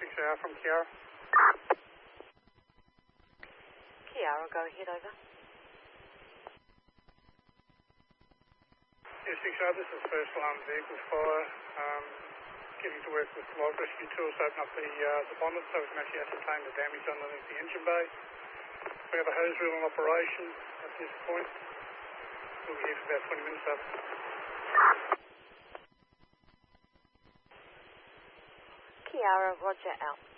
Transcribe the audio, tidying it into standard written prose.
6 from Kiara. Kiara, go ahead, over. Yes, 6 this is first alarm vehicle fire. Getting to work with live rescue tools to open up the bonnet so we can actually ascertain the damage underneath the engine bay. We have a hose reel in operation at this point. We'll be here for about 20 minutes over. Kiara, roger out.